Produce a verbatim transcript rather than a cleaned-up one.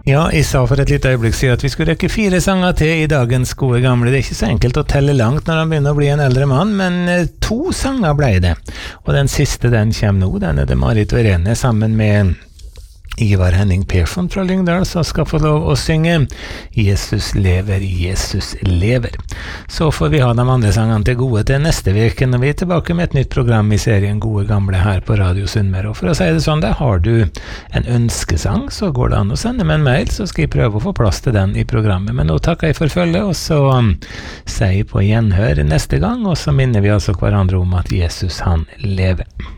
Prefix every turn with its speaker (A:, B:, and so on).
A: Ja, jeg sa for et lite øyeblikk siden at vi skulle rekke fire sanger til i dagens gode gamle. Det er ikke så enkelt å telle langt når han begynner å bli en eldre mann, men to sanger ble det. Og den siste, den kommer nå. Den er det Marit Verene sammen med Ivar Henning Persson fra Lyngdal, som skal få lov å synge Jesus lever, Jesus lever. Så får vi ha de andre sangene til gode til neste veke når vi er tilbake med et nytt program i serien Gode Gamle her på Radio Sunnmøre. Og for å si det sånn, da har du en ønskesang, så går det an å sende meg en mail, så skal jeg prøve å få plass til den i programmet. Men nå takker jeg for følget, og så um, sier jeg på gjenhør neste gang, og så minner vi altså hverandre om at Jesus han lever.